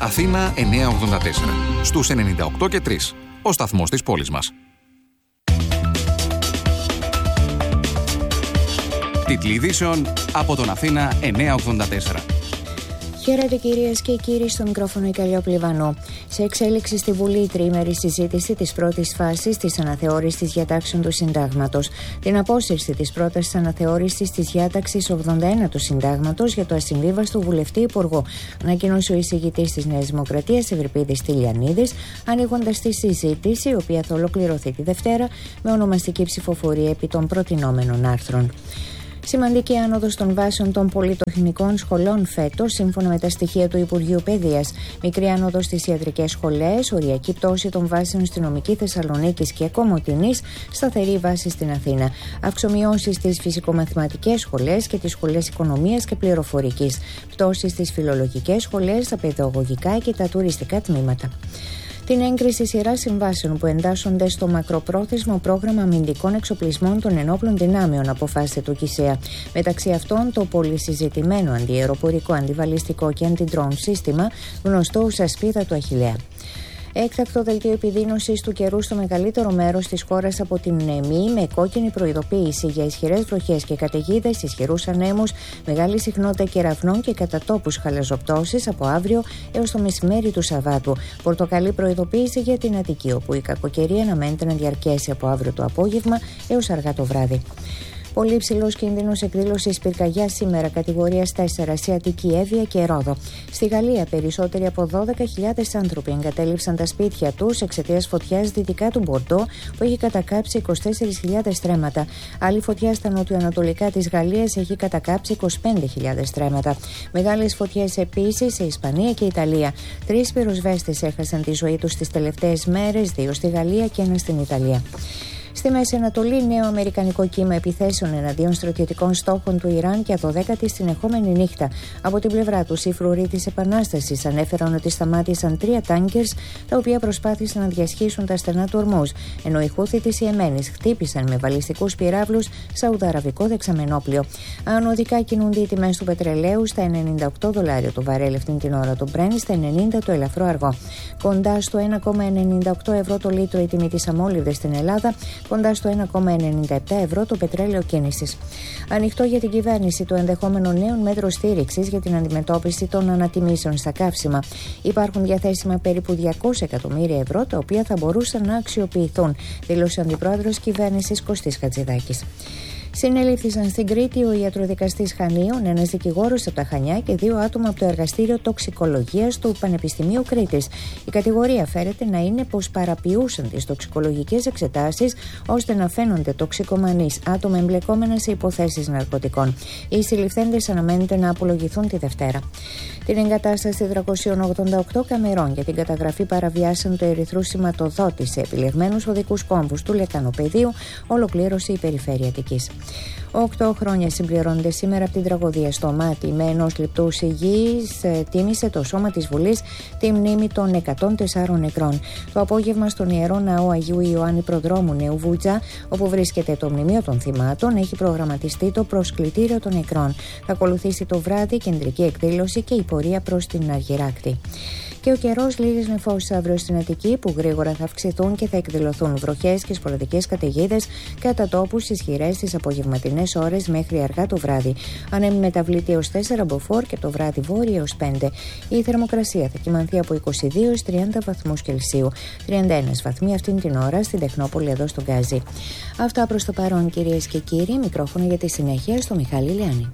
Αθήνα 984. Στους 98 και 3. Ο σταθμός της πόλης μας. Τίτλοι ειδήσεων από τον Αθήνα 984. Χαίρετε κυρίες και κύριοι, στο μικρόφωνο η Καλλιόπη Λιβανού. Σε εξέλιξη στη Βουλή η τριήμερη συζήτηση της πρώτης φάσης της αναθεώρησης διατάξεων του Συντάγματος. Την απόσυρση της πρότασης αναθεώρησης της διάταξης 81 του Συντάγματος για το ασυμβίβαστο βουλευτή υπουργό, ανακοίνωσε ο εισηγητής της Νέας Δημοκρατίας, Ευρυπίδης Τηλιανίδης, ανοίγοντας τη συζήτηση, η οποία θα ολοκληρωθεί τη Δευτέρα με ονομαστική ψηφοφορία επί των προτινόμενων άρθρων. Σημαντική άνοδος των βάσεων των πολυτεχνικών σχολών φέτος, σύμφωνα με τα στοιχεία του Υπουργείου Παιδείας. Μικρή άνοδος στις ιατρικές σχολές, οριακή πτώση των βάσεων στη νομική Θεσσαλονίκης και Κομοτηνής, σταθερή βάση στην Αθήνα. Αυξομειώσεις στις φυσικομαθηματικές σχολές και τις σχολές οικονομίας και πληροφορικής. Πτώση στις φιλολογικές σχολές, τα παιδαγωγικά και τα τουριστικά τμήματα. Την έγκριση σειράς συμβάσεων που εντάσσονται στο μακροπρόθεσμο πρόγραμμα αμυντικών εξοπλισμών των ενόπλων δυνάμεων αποφάσισε το ΚΙΣΕΑ. Μεταξύ αυτών, το πολυσυζητημένο αντιαεροπορικό, αντιβαλιστικό και αντιντρόν σύστημα, γνωστό ως ασπίδα του Αχιλλέα. Έκτακτο δελτίο επιδείνωσης του καιρού στο μεγαλύτερο μέρος της χώρας από την Νεμή, με κόκκινη προειδοποίηση για ισχυρές βροχές και καταιγίδες, ισχυρούς ανέμους, μεγάλη συχνότητα κεραυνών και κατά τόπους χαλαζοπτώσεις από αύριο έως το μεσημέρι του Σαββάτου. Πορτοκαλί προειδοποίηση για την Αττική, όπου η κακοκαιρία αναμένεται να διαρκέσει από αύριο το απόγευμα έως αργά το βράδυ. Πολύ υψηλός κίνδυνος εκδήλωσης πυρκαγιάς σήμερα, κατηγορίας 4, σε Αττική, Εύβοια και Ρόδο. Στη Γαλλία, περισσότεροι από 12.000 άνθρωποι εγκατέλειψαν τα σπίτια τους εξαιτίας φωτιάς δυτικά του Μπορντό, που έχει κατακάψει 24.000 στρέμματα. Άλλη φωτιά στα νοτιοανατολικά της Γαλλίας έχει κατακάψει 25.000 στρέμματα. Μεγάλες φωτιές επίσης σε Ισπανία και Ιταλία. 3 πυροσβέστες έχασαν τη ζωή τους τις τελευταίες μέρες, 2 στη Γαλλία και 1 στην Ιταλία. Στη Μέση Ανατολή, νέο αμερικανικό κύμα επιθέσεων εναντίον στρατιωτικών στόχων του Ιράν για 12η συνεχόμενη νύχτα. Από την πλευρά του, οι φρουροί της Επανάστασης ανέφεραν ότι σταμάτησαν 3 τάνκερς, τα οποία προσπάθησαν να διασχίσουν τα στενά του Ορμούζ, ενώ οι Χούθοι της Ιεμένης χτύπησαν με βαλιστικούς πυράβλους σαουδαραβικό δεξαμενόπλιο. Ανωδικά κινούνται οι τιμές του πετρελαίου στα $98 το βαρέλ αυτήν την ώρα, το Brent στα 90 το ελαφρό αργό. Κοντά στο 1,98 ευρώ το λίτρο η τιμή της αμόλυβδης στην Ελλάδα. Κοντά στο 1,97 ευρώ το πετρέλαιο κίνησης. Ανοιχτό για την κυβέρνηση το ενδεχόμενο νέων μέτρων στήριξης για την αντιμετώπιση των ανατιμήσεων στα καύσιμα. Υπάρχουν διαθέσιμα περίπου 200 εκατομμύρια ευρώ, τα οποία θα μπορούσαν να αξιοποιηθούν, δήλωσε ο αντιπρόεδρος κυβέρνησης Κωστής Χατζηδάκης. Συνελήφθησαν στην Κρήτη ο ιατροδικαστής Χανίων, ένας δικηγόρος από τα Χανιά και 2 άτομα από το εργαστήριο τοξικολογίας του Πανεπιστημίου Κρήτης. Η κατηγορία φέρεται να είναι πως παραποιούσαν τις τοξικολογικές εξετάσεις ώστε να φαίνονται τοξικομανείς άτομα εμπλεκόμενα σε υποθέσεις ναρκωτικών. Οι συλληφθέντες αναμένεται να απολογηθούν τη Δευτέρα. Την εγκατάσταση 388 καμερών για την καταγραφή παραβιάσεων του ερυθρού σηματοδότη σε επιλεγμένους οδικούς κόμβους του Λεκανοπεδίου ολοκλήρωσε η Περιφέρεια Αττικής. 8 χρόνια συμπληρώνονται σήμερα από την τραγωδία στο Μάτι. Με 1 λεπτού σιγής τίμησε το Σώμα της Βουλής τη μνήμη των 104 νεκρών. Το απόγευμα στον Ιερό Ναό Αγίου Ιωάννη Προδρόμου Νέου Βούτζα, όπου βρίσκεται το μνημείο των θυμάτων, έχει προγραμματιστεί το προσκλητήριο των νεκρών. Θα ακολουθήσει το βράδυ κεντρική εκδήλωση και η πορεία προς την Αργυράκτη. Και ο καιρός λίγες νεφώσεις αύριο στην Αττική, που γρήγορα θα αυξηθούν και θα εκδηλωθούν βροχές και σποραδικές καταιγίδες κατά τόπους ισχυρές στις απογευματινές ώρες μέχρι αργά το βράδυ. Ανέμει μεταβλητή έως 4 μποφόρ και το βράδυ βόρεια έως 5. Η θερμοκρασία θα κυμανθεί από 22 έως 30 βαθμούς Κελσίου. 31 βαθμοί αυτήν την ώρα στην Τεχνόπολη εδώ στο Γκάζι. Αυτά προς το παρόν, κυρίες και κύριοι. Μικρόφωνο για τη συνέχεια στο Μιχάλη Λιάννη.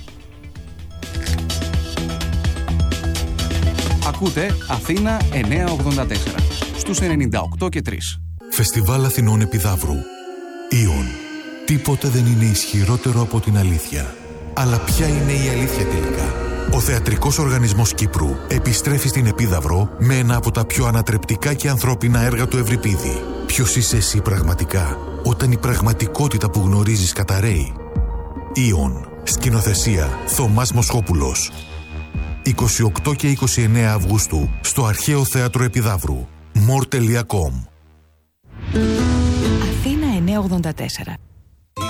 Ακούτε Αθήνα 984 στους 98 και 3. Φεστιβάλ Αθηνών Επιδαύρου. Ήον. Τίποτε δεν είναι ισχυρότερο από την αλήθεια. Αλλά ποια είναι η αλήθεια τελικά? Ο Θεατρικός Οργανισμός Κύπρου επιστρέφει στην Επίδαυρο με ένα από τα πιο ανατρεπτικά και ανθρώπινα έργα του Ευρυπίδη. Ποιος είσαι εσύ πραγματικά, όταν η πραγματικότητα που γνωρίζεις καταραίει? Ήον. Σκηνοθεσία Θωμάς Μοσχόπουλος. 28 και 29 Αυγούστου στο Αρχαίο Θέατρο Επιδαύρου. more.com. Αθήνα 984.